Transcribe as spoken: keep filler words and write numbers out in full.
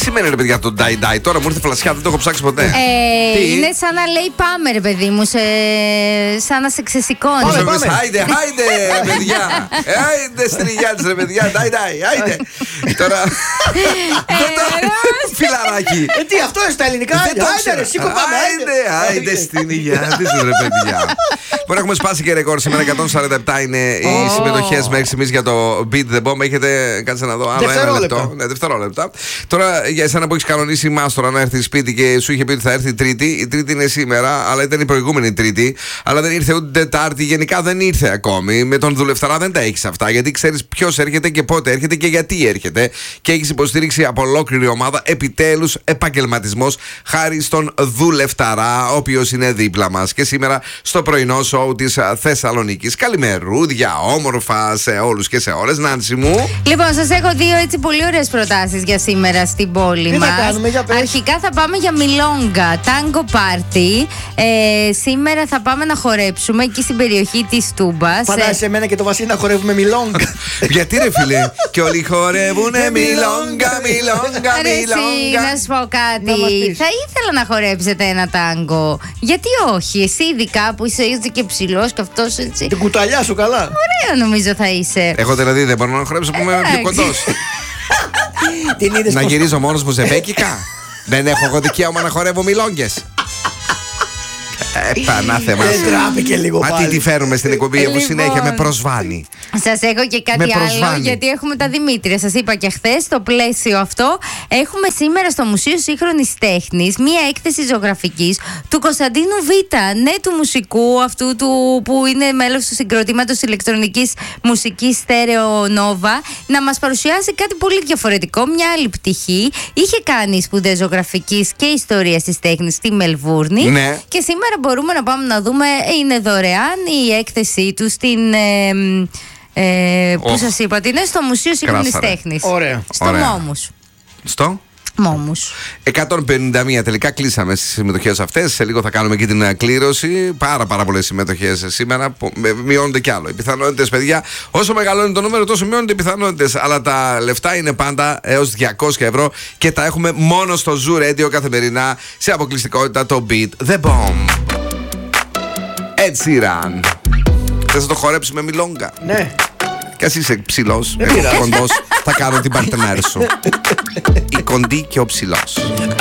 σημαίνει, ρε παιδιά, το die die? Τώρα μου ήρθε φλασιά, δεν το έχω ψάξει ποτέ. Ε, είναι σαν να λέει πάμε, ρε παιδί μου, σε... σαν να σε ξεσηκώνει. Πάμε, πάμε. Άιντε, άιντε, ρε παιδιά. Άιντε στην υγεία της, ρε παιδιά. Die die, άιντε. Τώρα. Φιλαράκι. Ε, τι, αυτό είναι στα ελληνικά. Άιντε, ρε, σήκω πάμε. Άιντε, άιντε στην υγεία της, ρε παιδιά. Μπορεί να έχουμε σπάσει και ρεκόρ. Σήμερα εκατόν σαράντα επτά είναι οι συμμετοχές μέχρι στιγμής για το Beat the Bomb. Έχετε, κάτσε να δω, άλλο ένα λεπτό. Ναι, δευτερόλεπτα. Τώρα για εσένα που έχει κανονίσει μάστορα να έρθει σπίτι και σου είχε πει ότι θα έρθει Τρίτη. Η Τρίτη είναι σήμερα, αλλά ήταν η προηγούμενη Τρίτη. Αλλά δεν ήρθε ούτε Τετάρτη. Γενικά δεν ήρθε ακόμη. Με τον δουλευταρά δεν τα έχει αυτά. Γιατί ξέρει ποιο έρχεται και πότε έρχεται και γιατί έρχεται. Και έχει υποστήριξη από ολόκληρη ομάδα. Επιτέλους επαγγελματισμός χάρη στον δουλευταρά, ο οποίος είναι δίπλα μας. Και σήμερα στο πρωινό σοου της Θεσσαλονίκης. Καλημερούδια, όμορφα σε όλους και σε όλες. Νάνση μου. Λοιπόν, σας έχω δύο έτσι πολύ ωραίες προτάσεις για σήμερα στην πόλη Τι μας. θα κάνουμε, για πες. Αρχικά θα πάμε για μιλόγκα, τάγκο πάρτι. Ε, σήμερα θα πάμε να χορέψουμε εκεί στην περιοχή της Τούμπας. Φαντάζεσαι εμένα και το Βασίλη να χορεύουμε μιλόγκα. Γιατί ρε φίλε, και όλοι χορεύουνε μιλόγκα, μιλόγκα, μιλόγκα. Να σου πω κάτι. Να μας πεις. Θα ήθελα να χορέψετε ένα τάγκο. Γιατί όχι, εσύ ειδικά που είσαι έτσι και ψηλός και αυτός έτσι. Την κουταλιά σου καλά. Ωραίο νομίζω θα είσαι. Εγώ δηλαδή δεν μπορώ να χορέψω που είμαι πιο κοντός. Την είδες Να πως- γυρίζω μόνος μου ζεμπέκικα. Δεν έχω εγώ δικαίωμα να χορεύω μιλόγγες. Επανάθεμα. Δεν τράπηκε λίγο Μα τι πάλι. τη φέρουμε στην εκπομπή αφού Λοιπόν. συνέχεια με προσβάνει. Σας έχω και κάτι Με άλλο, προσβάλλει. γιατί έχουμε τα Δημήτρια. Σας είπα και χθες, στο πλαίσιο αυτό, έχουμε σήμερα στο Μουσείο Σύγχρονης Τέχνης μία έκθεση ζωγραφικής του Κωνσταντίνου Β. Ναι, του μουσικού, αυτού του που είναι μέλος του συγκροτήματος ηλεκτρονικής μουσικής Stereo Nova, να μας παρουσιάσει κάτι πολύ διαφορετικό, μια άλλη πτυχή. Είχε κάνει σπουδές ζωγραφικής και ιστορίας της τέχνης στη Μελβούρνη. Ναι. Και σήμερα μπορούμε να πάμε να δούμε, είναι δωρεάν η έκθεσή του στην. Ε, ε, που Οχ. σας είπα ότι είναι στο Μουσείο Σύγχρονης Κράσαρε. Τέχνης. Ωραία. Στο Ωραία. Μόμους. Στο Μόμους. εκατόν πενήντα μία τελικά κλείσαμε στις συμμετοχές αυτές. Σε λίγο θα κάνουμε και την ε, κλήρωση. Πάρα πάρα πολλές συμμετοχές σήμερα. που, ε, Μειώνονται κι άλλο. Οι πιθανότητες, παιδιά, όσο μεγαλώνει το νούμερο, τόσο μειώνονται οι πιθανότητες. Αλλά τα λεφτά είναι πάντα έως διακόσια ευρώ και τα έχουμε μόνο στο Zoo Radio καθημερινά σε αποκλειστικότητα το Beat the Bomb. Ed Sheeran. Θες να το χορέψεις με μιλόγκα? Ναι. Κι ας είσαι ψηλός, Δεν εγώ πειράζει. κοντός, θα κάνω την παρτενέρ σου. Η κοντή και ο ψηλός.